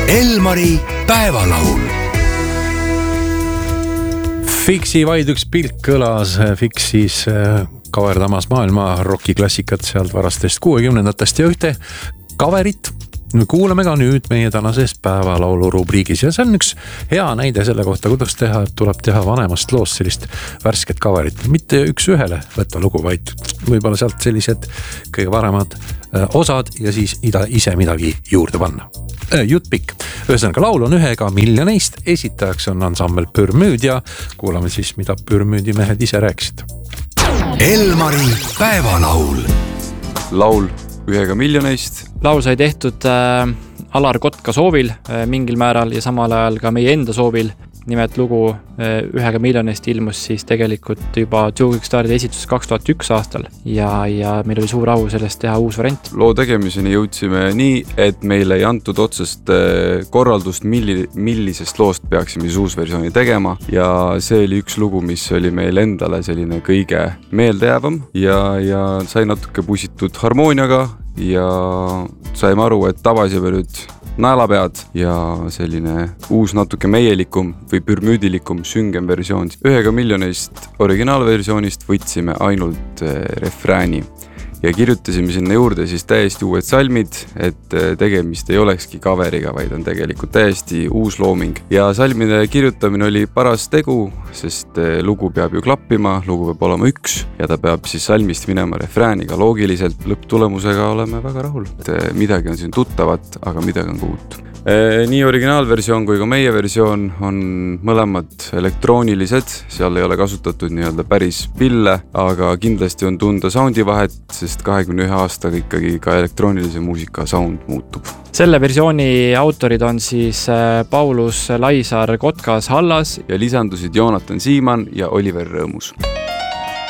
Elmari päevalaul. Fiksi vaid üks pilk kõlas Fiksis kaverdamas maailma rokiklassikat sealt varastest 60-ndatest ja ühte kaverit kuulame ka nüüd meie tänases päevalaulu rubriigis ja see on üks hea näide selle kohta, kuidas tuleb teha vanemast loost sellist värsket kaverit. Mitte üks ühele võtta lugu, vaid võib-olla sealt sellised kõige paremad osad ja siis ise midagi juurde panna. Jutt pikk. Ühesõnaga laul on 1 miljonist, esitajaks on ansambel Pürmüüd ja kuulame siis, mida Pürmüüdi mehed ise rääkisid. Elmari päevalaul. Laul 1 miljonist. Laul sai tehtud Alar Kotka soovil mingil määral ja samal ajal ka meie enda soovil. Nimelt lugu 1 miljonist ilmus siis tegelikult juba Joe Kickstardi esitus 2001 aastal ja meil oli suur au sellest teha uus variant. Loo tegemiseni jõudsime nii, et meile ei antud otsest korraldust, millisest loost peaksime siis uus versiooni tegema ja see oli üks lugu, mis oli meil endale selline kõige meeldejäävam ja sai natuke pusitud harmooniaga ja saime aru, et tabasime nüüd naelapead ja selline uus natuke meielikum või pürmüüdilikum süngem versioon. 1 miljonist originaalversioonist võtsime ainult refrääni ja kirjutasime sinna juurde siis täiesti uued salmid, et tegemist ei olekski kaveriga, vaid on tegelikult täiesti uus looming. Ja salmide kirjutamine oli paras tegu, sest lugu peab ju klappima, lugu peab olema üks ja ta peab siis salmist minema refrääniga loogiliselt. Lõpptulemusega oleme väga rahul. Midagi on siin tuttavat, aga midagi on ka uut. Nii originaalversioon kui ka meie versioon on mõlemad elektroonilised, seal ei ole kasutatud nii-öelda päris pille, aga kindlasti on tunda soundi vahet, sest 21 aastaga ikkagi ka elektroonilise muusika sound muutub. Selle versiooni autorid on siis Paulus Laisar Kotkas Hallas ja lisandusid Joonatan Siimann ja Oliver Rõõmus.